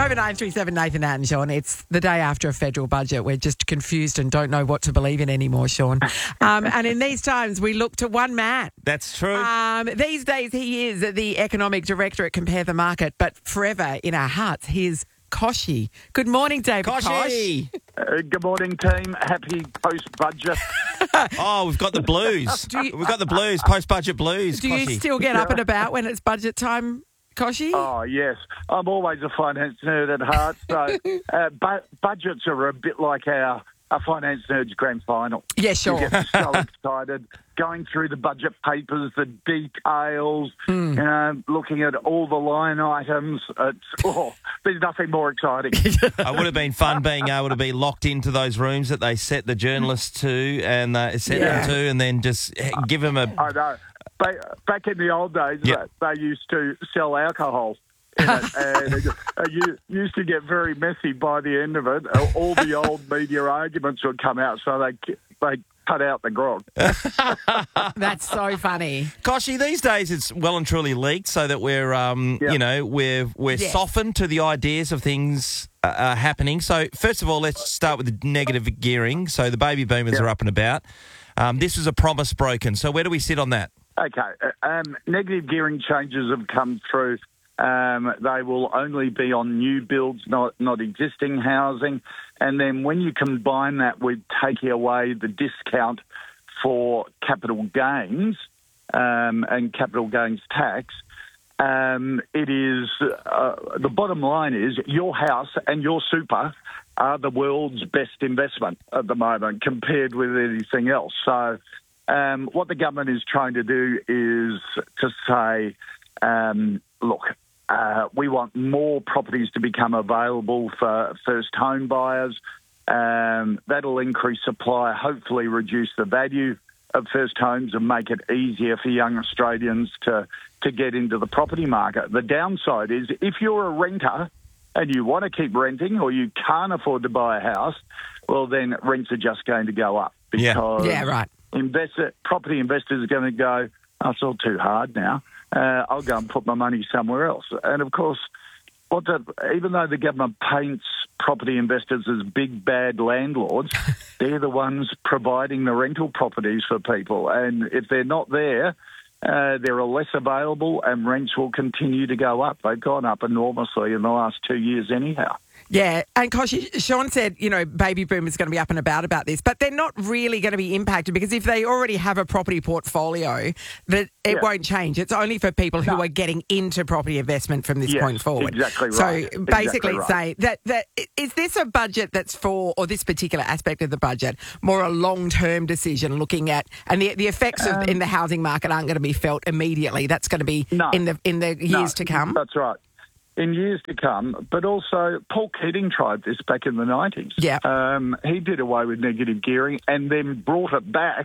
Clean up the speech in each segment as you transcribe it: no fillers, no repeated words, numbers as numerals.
over 937 Nathan Atten, Sean. It's the day after a federal budget. We're just confused and don't know what to believe in anymore, Sean. And in these times, we look to one man. That's true. These days, he is the economic director at Compare the Market, but forever in our hearts, he's Kochie. Good morning, David Kochie. Good morning, team. Happy post-budget. Oh, we've got the blues. We've got the blues, post-budget blues, Do you Kochie. still get up and about when it's budget time, Kochie? Oh, yes. I'm always a finance nerd at heart. So budgets are a bit like our finance nerd's grand final. Yeah, sure. You get so excited going through the budget papers, the details, looking at all the line items. There's nothing more exciting. It would have been fun being able to be locked into those rooms that they set the journalists to and them to, and then just give them a... I know. Back in the old days, they used to sell alcohol in it, and you used to get very messy by the end of it. All the old media arguments would come out, so they cut out the grog. That's so funny. Kochie, these days it's well and truly leaked so that we're, we're softened to the ideas of things happening. So first of all, let's start with the negative gearing. So the baby boomers are up and about. This was a promise broken. So where do we sit on that? Okay. Negative gearing changes have come through. They will only be on new builds, not existing housing. And then when you combine that with taking away the discount for capital gains and capital gains tax, it is the bottom line is your house and your super are the world's best investment at the moment compared with anything else. So what the government is trying to do is to say, look, we want more properties to become available for first home buyers. That'll increase supply, hopefully reduce the value of first homes and make it easier for young Australians to get into the property market. The downside is if you're a renter and you want to keep renting or you can't afford to buy a house, well, then rents are just going to go up because property investors are going to go, oh, it's all too hard now. I'll go and put my money somewhere else. And, of course, even though the government paints property investors as big, bad landlords, they're the ones providing the rental properties for people. And if they're not there, they're less available and rents will continue to go up. They've gone up enormously in the last 2 years anyhow. Yeah, and Kochie, Sean said, baby boomers going to be up and about this, but they're not really going to be impacted because if they already have a property portfolio, that it won't change. It's only for people who are getting into property investment from this point forward. Exactly right. So basically say that is this a budget that's for, or this particular aspect of the budget, more a long-term decision looking at, and the effects in the housing market aren't going to be felt immediately. That's going to be in the years to come. That's right. In years to come, but also Paul Keating tried this back in the 90s. Yeah. He did away with negative gearing and then brought it back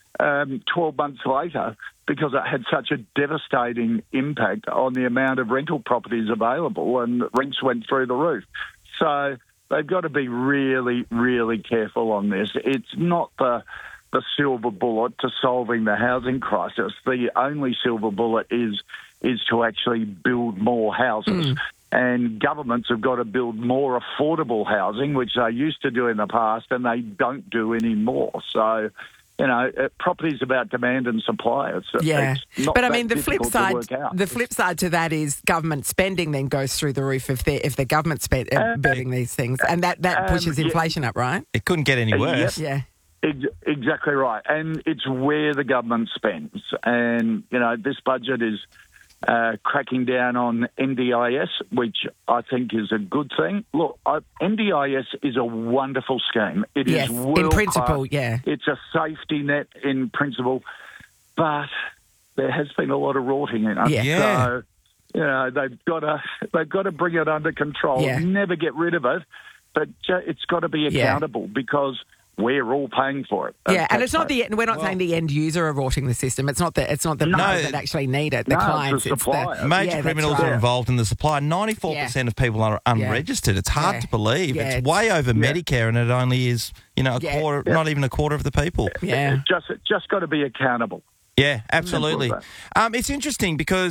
12 months later because it had such a devastating impact on the amount of rental properties available and rents went through the roof. So they've got to be really, really careful on this. It's not the silver bullet to solving the housing crisis. The only silver bullet is to actually build more houses. And governments have got to build more affordable housing, which they used to do in the past, and they don't do anymore. So, property is about demand and supply. It's not but I mean, the flip difficult side to that is government spending then goes through the roof if the government building these things, and that pushes inflation up, right? It couldn't get any worse. Yeah. Exactly right. And it's where the government spends. And, this budget is cracking down on NDIS, which I think is a good thing. Look, NDIS is a wonderful scheme. It is world-class. In principle, yeah. It's a safety net in principle, but there has been a lot of rorting in it. Yeah. So, they've got to bring it under control. Yeah. Never get rid of it, but it's got to be accountable because we're all paying for it. Yeah, and it's not we're not saying the end user are rorting the system. It's not the people that actually need it. The clients, it's the major criminals are involved in the supply. 94% of people are unregistered. It's hard to believe. It's way over Medicare, and it only is a quarter, not even a quarter of the people. Yeah, just got to be accountable. Yeah, absolutely. It's interesting because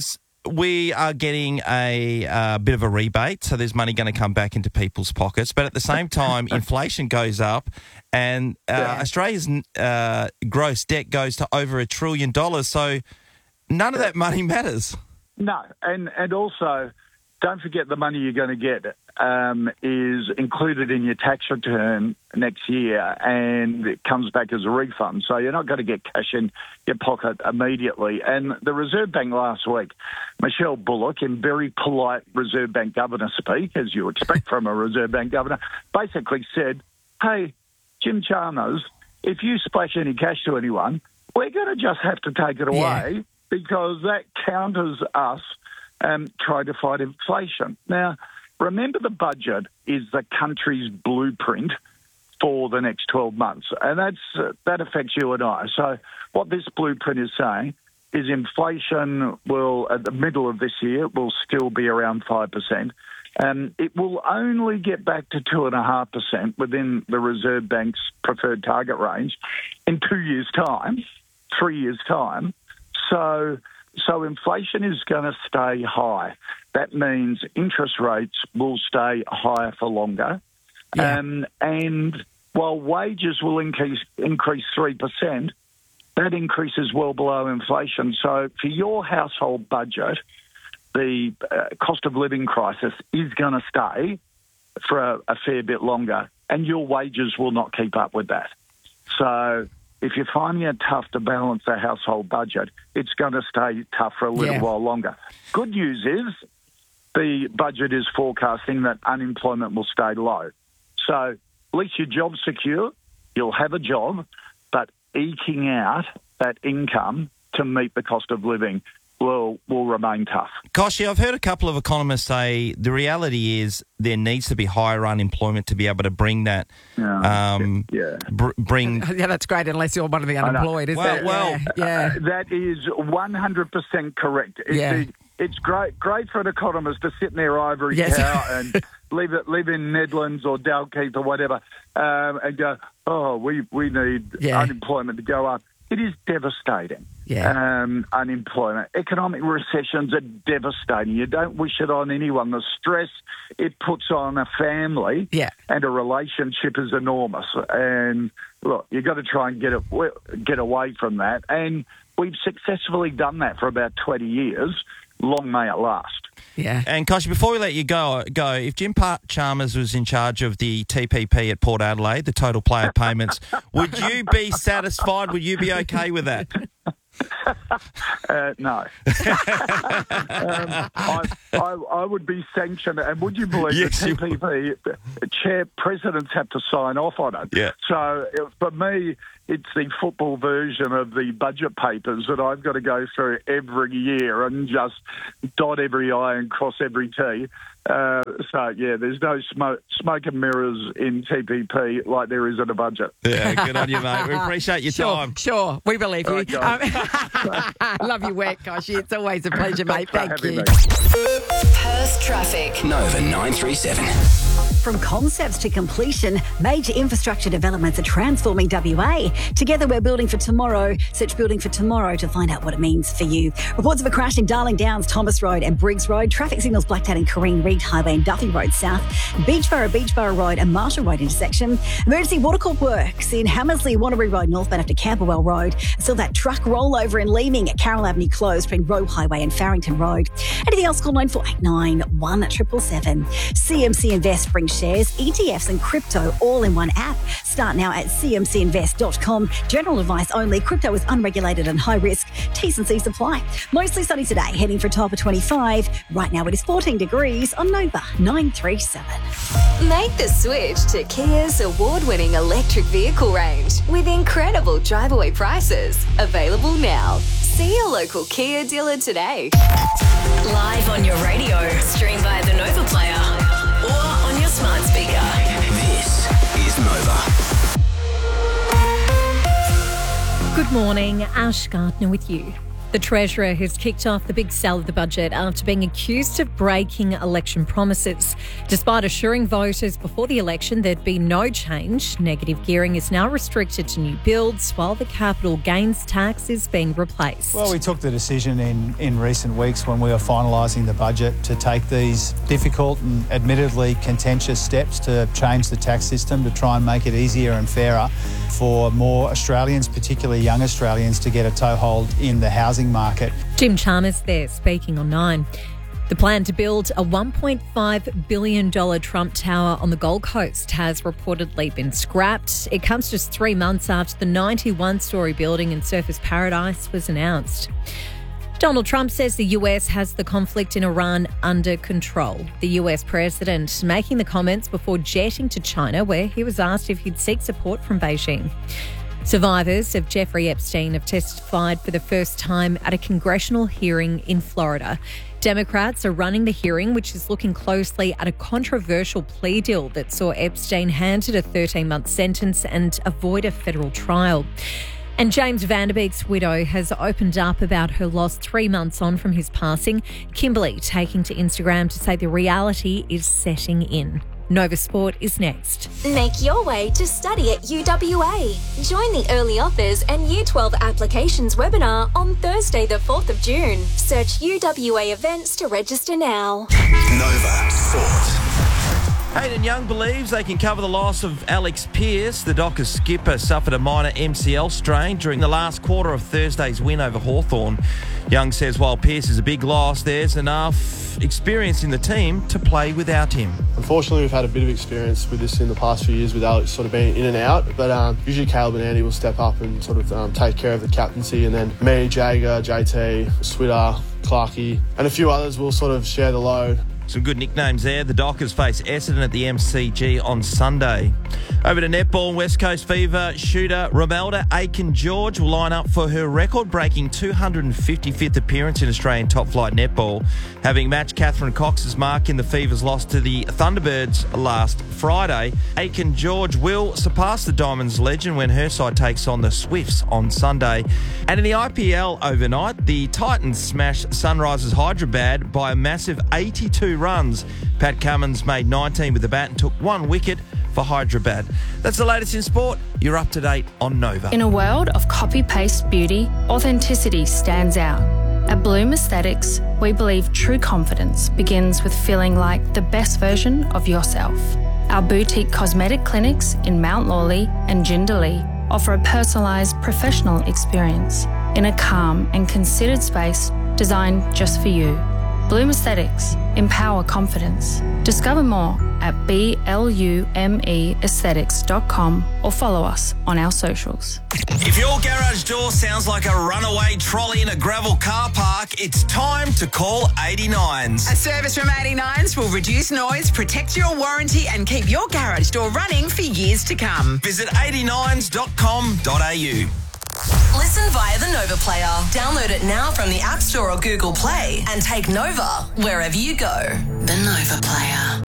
we are getting a bit of a rebate, so there's money going to come back into people's pockets. But at the same time, inflation goes up, and Australia's gross debt goes to over $1 trillion. So none of that money matters. No, and also, don't forget the money you're going to get is included in your tax return next year, and it comes back as a refund. So you're not going to get cash in your pocket immediately. And the Reserve Bank last week, Michelle Bullock, in very polite Reserve Bank governor speak, as you expect from a Reserve Bank governor, basically said, hey, Jim Chalmers, if you splash any cash to anyone, we're going to just have to take it away because that counters us trying to fight inflation. Now, remember, the budget is the country's blueprint for the next 12 months, and that affects you and I. So what this blueprint is saying is inflation will, at the middle of this year, will still be around 5%. It will only get back to 2.5% within the Reserve Bank's preferred target range in 2 years' time, 3 years' time. So inflation is going to stay high. That means interest rates will stay higher for longer. Yeah. And while wages will increase 3%, that increase is well below inflation. So for your household budget, the cost of living crisis is going to stay for a fair bit longer, and your wages will not keep up with that. So if you're finding it tough to balance a household budget, it's going to stay tough for a little while longer. Good news is the budget is forecasting that unemployment will stay low. So at least your job's secure, you'll have a job, but eking out that income to meet the cost of living will remain tough. Koshi, I've heard a couple of economists say the reality is there needs to be higher unemployment to be able to bring that. Bring. Yeah, that's great, unless you're one of the unemployed, isn't it? Well, that is 100% correct. It's great for an economist to sit in their ivory tower and live in Netherlands or Dalkeith or whatever, and go, we need unemployment to go up. It is devastating. Unemployment. Economic recessions are devastating. You don't wish it on anyone. The stress it puts on a family and a relationship is enormous. And look, you've got to try and get away from that. And we've successfully done that for about 20 years. Long may it last. Yeah. And Koshi, before we let you go, if Jim Chalmers was in charge of the TPP at Port Adelaide, the total player payments, would you be satisfied? Would you be okay with that? No. I would be sanctioned. And would you believe the TPP chair presidents have to sign off on it? Yeah. So for me, it's the football version of the budget papers that I've got to go through every year and just dot every I and cross every T. There's no smoke and mirrors in TPP like there is in a budget. Yeah, good on you, mate. We appreciate your time. Sure, we believe you. Love your work, Koshi. It's always a pleasure, mate. Thank you. Perth traffic. Nova 937. From concepts to completion, major infrastructure developments are transforming WA. Together we're building for tomorrow. Search Building for Tomorrow to find out what it means for you. Reports of a crash in Darling Downs, Thomas Road and Briggs Road. Traffic signals blacked out in Corrine Reed Highway and Duffy Road South. Beachborough Road and Marshall Road intersection. Emergency watercourt works in Hammersley, Wanneroo Road northbound after Camberwell Road. Still that truck rollover in Leeming at Carroll Avenue closed between Roe Highway and Farrington Road. Anything else, call 9489 1777. CMC Invest brings shares, ETFs and crypto all in one app. Start now at cmcinvest.com. General advice only. Crypto is unregulated and high risk. T's and C's apply. Mostly sunny today, heading for a top of 25. Right now it is 14 degrees on Nova 937. Make the switch to Kia's award-winning electric vehicle range with incredible drive-away prices. Available now. See your local Kia dealer today. Live on your radio, stream via the Nova Player or on your smart speaker. This is Nova. Good morning, Ash Gardner with you. The Treasurer has kicked off the big sell of the budget after being accused of breaking election promises. Despite assuring voters before the election there'd be no change, negative gearing is now restricted to new builds while the capital gains tax is being replaced. Well, we took the decision in recent weeks when we were finalising the budget to take these difficult and admittedly contentious steps to change the tax system to try and make it easier and fairer for more Australians, particularly young Australians, to get a toehold in the housing market. Jim Chalmers there speaking on 9. The plan to build a $1.5 billion Trump Tower on the Gold Coast has reportedly been scrapped. It comes just 3 months after the 91-storey building in Surfers Paradise was announced. Donald Trump says the US has the conflict in Iran under control. The US president making the comments before jetting to China, where he was asked if he'd seek support from Beijing. Survivors of Jeffrey Epstein have testified for the first time at a congressional hearing in Florida. Democrats are running the hearing, which is looking closely at a controversial plea deal that saw Epstein handed a 13-month sentence and avoid a federal trial. And James Van Der Beek's widow has opened up about her loss 3 months on from his passing. Kimberly taking to Instagram to say the reality is setting in. Nova Sport is next. Make your way to study at UWA. Join the Early Offers and Year 12 Applications webinar on Thursday the 4th of June. Search UWA events to register now. Nova Sport. Hayden Young believes they can cover the loss of Alex Pearce. The Dockers skipper suffered a minor MCL strain during the last quarter of Thursday's win over Hawthorn. Young says while Pearce is a big loss, there's enough experience in the team to play without him. Unfortunately, we've had a bit of experience with this in the past few years with Alex sort of being in and out, but usually Caleb and Andy will step up and sort of take care of the captaincy, and then me, Jager, JT, Switter, Clarkey and a few others will sort of share the load. Some good nicknames there. The Dockers face Essendon at the MCG on Sunday. Over to netball, West Coast Fever shooter Romelda Aiken-George will line up for her record-breaking 255th appearance in Australian top-flight netball, having matched Catherine Cox's mark in the Fever's loss to the Thunderbirds last Friday. Aiken-George will surpass the Diamonds legend when her side takes on the Swifts on Sunday. And in the IPL overnight, the Titans smashed Sunrisers Hyderabad by a massive 82 runs. Pat Cummins made 19 with the bat and took 1 wicket for Hyderabad. That's the latest in sport. You're up to date on Nova. In a world of copy-paste beauty, authenticity stands out. At Bloom Aesthetics, we believe true confidence begins with feeling like the best version of yourself. Our boutique cosmetic clinics in Mount Lawley and Jindalee offer a personalised professional experience in a calm and considered space designed just for you. Bloom Aesthetics. Empower confidence. Discover more at BLUMEaesthetics.com or follow us on our socials. If your garage door sounds like a runaway trolley in a gravel car park, it's time to call 89s. A service from 89s will reduce noise, protect your warranty and keep your garage door running for years to come. Visit 89s.com.au. Listen via the Nova Player. Download it now from the App Store or Google Play and take Nova wherever you go. The Nova Player.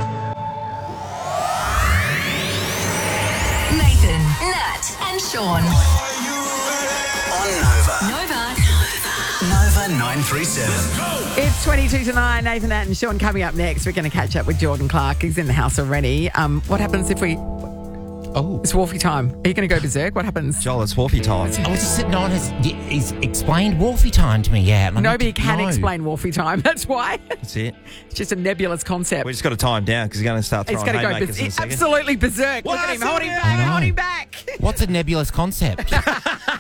Nathan, Nat and Sean. On Nova. Nova 937. It's 22 to 9. Nathan, Nat and Sean coming up next. We're going to catch up with Jordan Clark. He's in the house already. What happens if we... Oh. It's Wolfie time. Are you going to go berserk? What happens? Joel, it's Wolfie time. I was just sitting on he's explained Wolfie time to me, yeah. Nobody can explain Wolfie time. That's why. That's it. It's just a nebulous concept. We just got to tie him down because he's going to start throwing haymakers in a second. Absolutely berserk. Look at him. Hold him back. What's a nebulous concept?